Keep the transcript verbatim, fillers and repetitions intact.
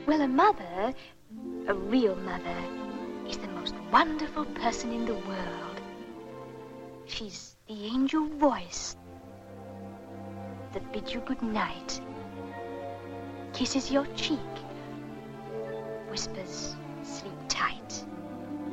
Well, a mother, a real mother, is the most wonderful person in the world. She's the angel voice that bids you good night, kisses your cheek, whispers